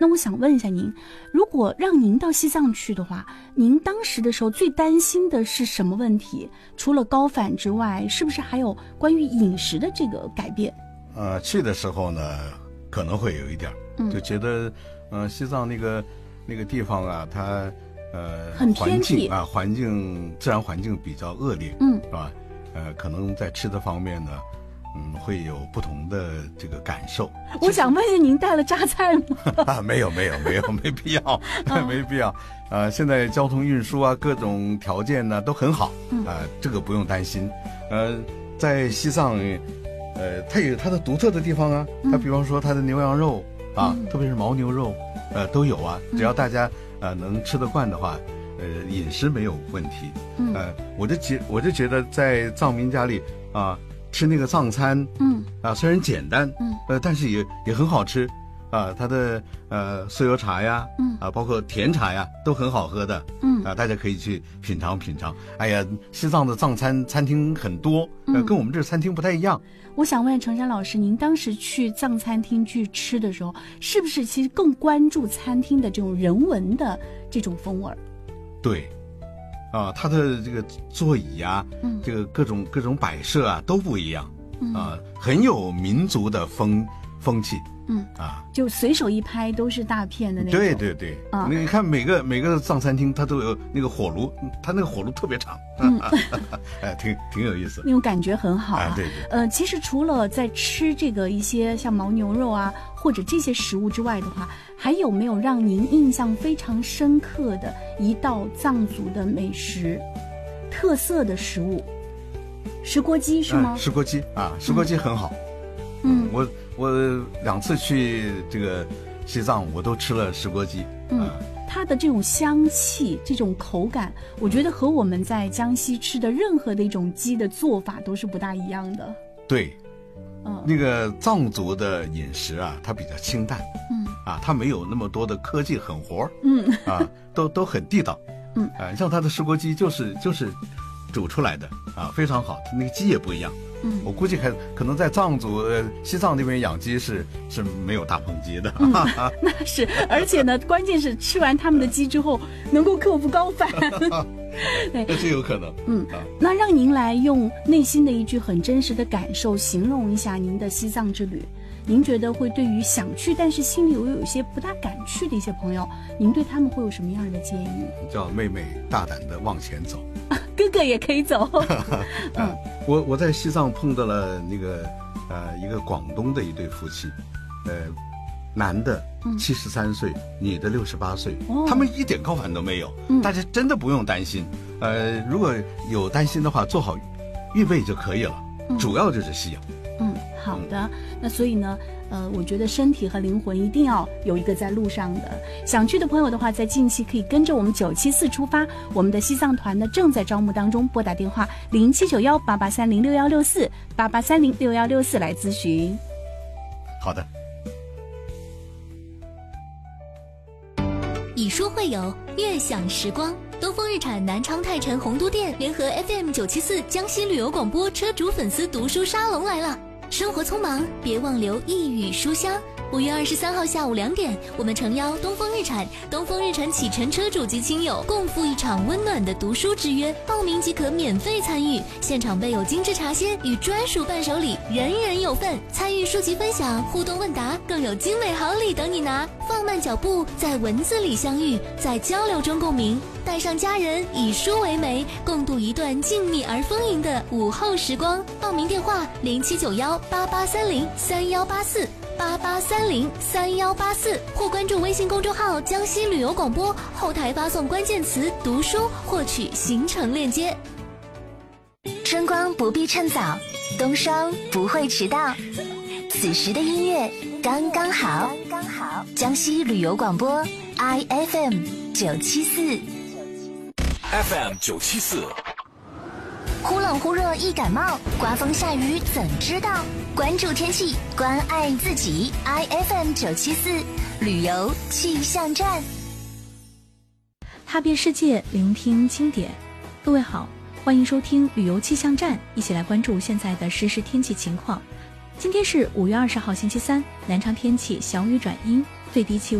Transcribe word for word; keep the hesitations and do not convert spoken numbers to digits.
那我想问一下您，如果让您到西藏去的话，您当时的时候最担心的是什么问题？除了高反之外，是不是还有关于饮食的这个改变？ 呃，去的时候呢，可能会有一点，嗯、就觉得，呃，西藏那个那个地方啊，它呃很偏僻环境啊，环境自然环境比较恶劣， 嗯， 是吧？呃，可能在吃的方面呢。嗯，会有不同的这个感受。 我想问一下，您带了榨菜吗？ 啊，没有，没有，没有，没必要，啊、没必要。呃，现在交通运输啊，各种条件呢都很好，啊、 嗯呃，这个不用担心。呃，在西藏，呃，它有它的独特的地方啊。它比方说它的牛羊肉啊，嗯、特别是牦牛肉，呃，都有啊。只要大家呃能吃得惯的话，呃，饮食没有问题。嗯，呃，我就觉我就觉得在藏民家里啊。吃那个藏餐，嗯啊，虽然简单，嗯呃，但是也也很好吃，啊，它的呃酥油茶呀，嗯啊，包括甜茶呀，都很好喝的，嗯啊，大家可以去品尝品尝。哎呀，西藏的藏餐餐厅很多，呃，跟我们这餐厅不太一样。 我想问程山老师，您当时去藏餐厅去吃的时候，是不是其实更关注餐厅的这种人文的这种风味？ 对。啊，它的这个座椅啊，嗯，这个各种各种摆设啊都不一样，嗯、啊，很有民族的风风气，嗯啊， 就随手一拍都是大片的那种。 对对对，啊，你看每个每个藏餐厅它都有那个火炉，它那个火炉特别长，嗯，哎，挺挺有意思， 那种感觉很好啊。 啊对对。 呃，其实除了在吃这个一些像牦牛肉啊或者这些食物之外的话，还有没有让您印象非常深刻的一道藏族的美食，特色的食物？石锅鸡是吗？ 啊、石锅鸡啊，石锅鸡很好。嗯，我我两次去这个西藏，我都吃了石锅鸡。 嗯，啊、它的这种香气、这种口感，我觉得和我们在江西吃的任何的一种鸡的做法都是不大一样的。 对。嗯，那个藏族的饮食啊，它比较清淡，嗯，啊，它没有那么多的科技狠活，嗯，啊，都都很地道，嗯，啊，像它的石锅鸡就是就是煮出来的啊，非常好，它那个鸡也不一样，嗯，我估计还可能在藏族呃西藏那边养鸡是是没有大棚鸡的， 嗯，那是，而且呢，关键是吃完他们的鸡之后能够克服高反。 对，这是有可能。 嗯，啊、那让您来用内心的一句很真实的感受形容一下您的西藏之旅。您觉得会对于想去但是心里又有一些不大敢去的一些朋友，您对他们会有什么样的建议？ 叫妹妹大胆的往前走， 啊、哥哥也可以走。 嗯，我我在西藏碰到了那个呃一个广东的一对夫妻，呃。男的七十三岁，女的六十八岁，他们一点高反都没有，嗯、大家真的不用担心。呃，如果有担心的话，做好预备就可以了。嗯、主要就是吸氧。 嗯，好的。嗯、那所以呢，呃，我觉得身体和灵魂一定要有一个在路上的。想去的朋友的话，在近期可以跟着我们九七四出发，我们的西藏团呢正在招募当中，拨打电话零七九幺八八三零六幺六四八八三零六幺六四来咨询。 好的。 以书会友，悦享时光。东风日产南昌泰城洪都店联合 F M 九七四江西旅游广播车主粉丝读书沙龙来了。生活匆忙，别忘留一语书香。五月二十三号下午两点，我们诚邀东风日产、东风日产启辰车主及亲友共赴一场温暖的读书之约，报名即可免费参与，现场备有精致茶歇与专属伴手礼，人人有份。参与书籍分享、互动问答，更有精美好礼等你拿。放慢脚步，在文字里相遇，在交流中共鸣，带上家人，以书为媒，共度一段静谧而丰盈的午后时光。报名电话零七九幺八八三零三幺八四。八八三零三幺八四，或关注微信公众号江西旅游广播，后台发送关键词读书获取行程链接。 春光不必趁早，冬霜不会迟到，此时的音乐刚刚好。刚刚好，江西旅游广播 I F M 九七四 F M 九七四。 忽冷忽热易感冒，刮风下雨怎知道？关注天气，关爱自己。I F M 九七四旅游气象站， 踏遍世界，聆听经典。各位好，欢迎收听旅游气象站，一起来关注现在的实时天气情况。今天是五月二十号星期三，南昌天气小雨转阴，最低气温